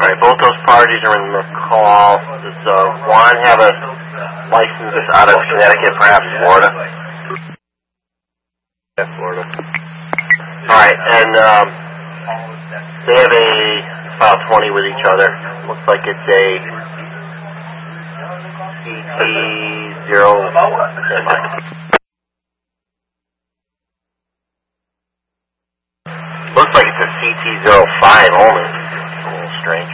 Alright, both those parties are in the call. Does Juan have a license out of Connecticut, perhaps Florida? Yeah, Florida. Alright, and they have a file 20 with each other. Looks like it's a CT0. Looks like it's a CT05 only. It's a little strange.